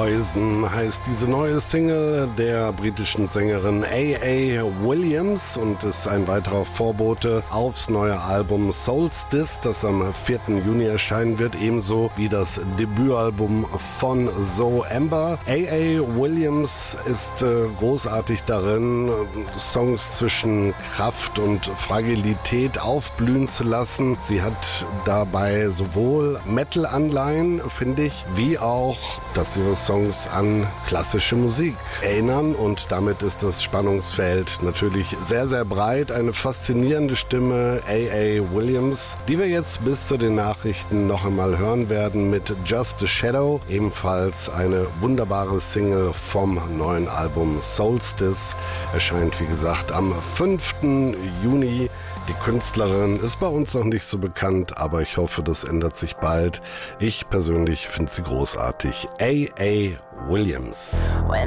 Poison heißt diese neue Single der britischen Sängerin A.A. Williams und ist ein weiterer Vorbote aufs neue Album Solstice, das am 4. Juni erscheinen wird, ebenso wie das Debütalbum von Zoe Amber. A.A. Williams ist großartig darin, Songs zwischen Kraft und Fragilität aufblühen zu lassen. Sie hat dabei sowohl Metal-Anleihen, finde ich, wie auch, dass ihre Songs an klassische Musik erinnern und damit ist das Spannungsfeld natürlich sehr, sehr breit. Eine faszinierende Stimme, A.A. Williams, die wir jetzt bis zu den Nachrichten noch einmal hören werden mit Just a Shadow, ebenfalls eine wunderbare Single vom neuen Album Solstice, erscheint wie gesagt am 5. Juni. Die Künstlerin ist bei uns noch nicht so bekannt, aber ich hoffe, das ändert sich bald. Ich persönlich finde sie großartig. A.A. Williams.